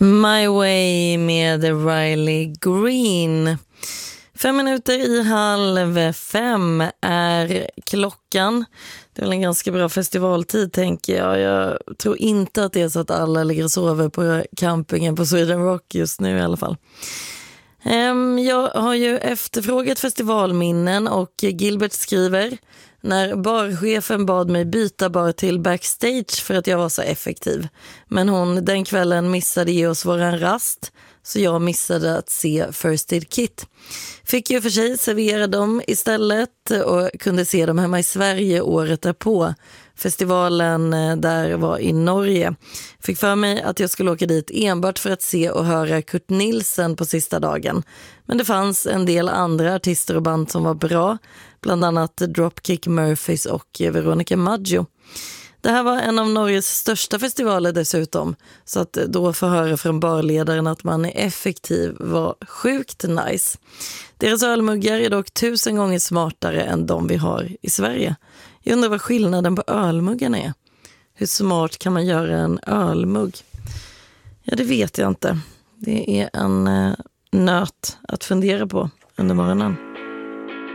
My Way med Riley Green. 5:05 är klockan. Det är väl en ganska bra festivaltid, tänker jag. Jag tror inte att det är så att alla ligger och sover på campingen på Sweden Rock just nu i alla fall. Jag har ju efterfrågat festivalminnen och Gilbert skriver: när barchefen bad mig byta bar till backstage för att jag var så effektiv. Men hon den kvällen missade ge oss våran rast, så jag missade att se First Aid Kit. Fick ju för sig servera dem istället och kunde se dem hemma i Sverige året därpå. Festivalen där var i Norge. Fick för mig att jag skulle åka dit enbart för att se och höra Kurt Nilsen på sista dagen. Men det fanns en del andra artister och band som var bra. Bland annat Dropkick Murphys och Veronica Maggio. Det här var en av Norges största festivaler dessutom. Så att då få höra från barledaren att man är effektiv var sjukt nice. Deras ölmuggar är dock 1000 gånger smartare än de vi har i Sverige. Jag undrar vad skillnaden på ölmuggarna är. Hur smart kan man göra en ölmugg? Ja, det vet jag inte. Det är en nöt att fundera på under morgonen.